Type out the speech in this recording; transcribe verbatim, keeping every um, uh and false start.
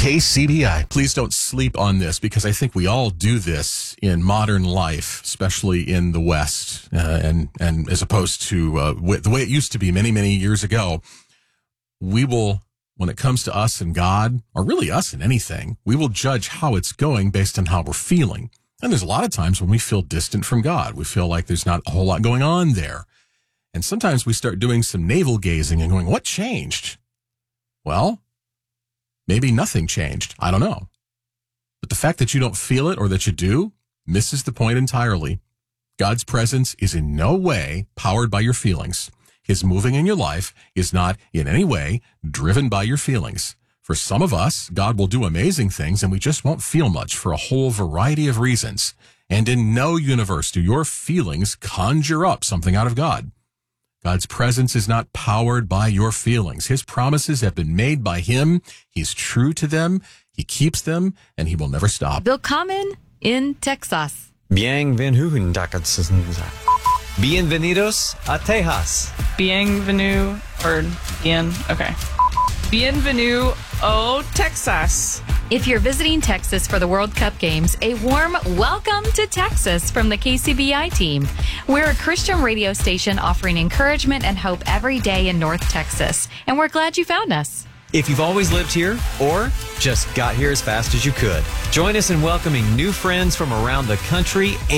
K C B I. Please don't sleep on this, because I think we all do this in modern life, especially in the West, uh, and, and as opposed to uh, w- the way it used to be many, many years ago. We will, when it comes to us and God, or really us and anything, we will judge how it's going based on how we're feeling. And there's a lot of times when we feel distant from God. We feel like there's not a whole lot going on there. And sometimes we start doing some navel gazing and going, what changed? Well, maybe nothing changed. I don't know. But the fact that you don't feel it, or that you do, misses the point entirely. God's presence is in no way powered by your feelings. His moving in your life is not in any way driven by your feelings. For some of us, God will do amazing things, and we just won't feel much for a whole variety of reasons. And in no universe do your feelings conjure up something out of God. God's presence is not powered by your feelings. His promises have been made by Him. He's true to them. He keeps them, and He will never stop. Willkommen in Texas. Bienvenido in Texas. Bienvenidos a Tejas. Bienvenue, or bien, okay. Bienvenue au Texas. If you're visiting Texas for the World Cup games, a warm welcome to Texas from the K C B I team. We're a Christian radio station offering encouragement and hope every day in North Texas, and we're glad you found us. If you've always lived here, or just got here as fast as you could, join us in welcoming new friends from around the country